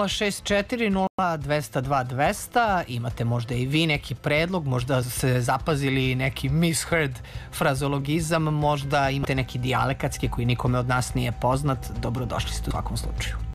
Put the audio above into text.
064 0202 200. Imate možda i vi neki predlog, možda se zapazili neki misheard frazologizam, možda imate neki dijalekatski koji nikome od nas nije poznat. Dobrodošli ste u svakom slučaju.